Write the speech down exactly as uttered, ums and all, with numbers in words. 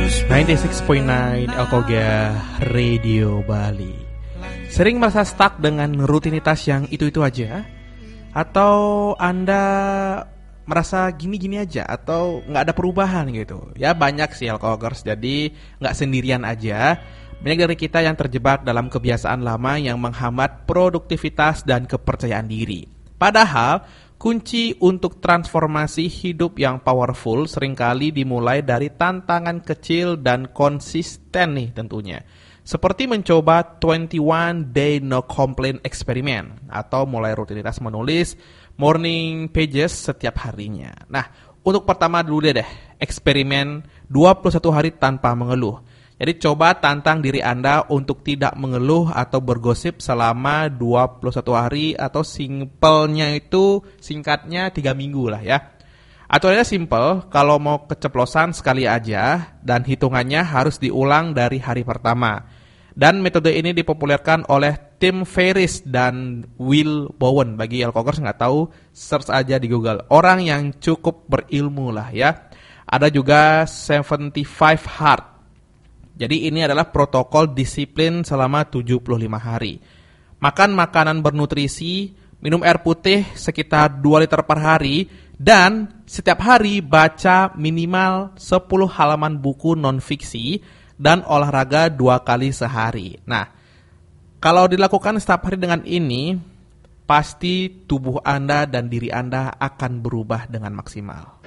sembilan puluh enam titik sembilan Alkogia Radio Bali. Sering merasa stuck dengan rutinitas yang itu-itu aja? Atau Anda merasa gini-gini aja? Atau gak ada perubahan gitu? Ya banyak sih Alkogers, jadi gak sendirian aja. Banyak dari kita yang terjebak dalam kebiasaan lama yang menghambat produktivitas dan kepercayaan diri. Padahal kunci untuk transformasi hidup yang powerful seringkali dimulai dari tantangan kecil dan konsisten nih tentunya. Seperti mencoba dua puluh satu day no complaint experiment atau mulai rutinitas menulis morning pages setiap harinya. Nah, untuk pertama dulu deh deh, eksperimen dua puluh satu hari tanpa mengeluh. Jadi coba tantang diri Anda untuk tidak mengeluh atau bergosip selama dua puluh satu hari, atau simpelnya itu singkatnya tiga minggu lah ya. Aturannya simple, kalau mau keceplosan sekali aja dan hitungannya harus diulang dari hari pertama. Dan metode ini dipopulerkan oleh Tim Ferriss dan Will Bowen. Bagi Alkogers nggak tahu, search aja di Google. Orang yang cukup berilmu lah ya. Ada juga tujuh puluh lima Hard. Jadi ini adalah protokol disiplin selama tujuh puluh lima hari. Makan makanan bernutrisi, minum air putih sekitar dua liter per hari, dan setiap hari baca minimal sepuluh halaman buku non-fiksi, dan olahraga dua kali sehari. Nah, kalau dilakukan setiap hari dengan ini, pasti tubuh Anda dan diri Anda akan berubah dengan maksimal.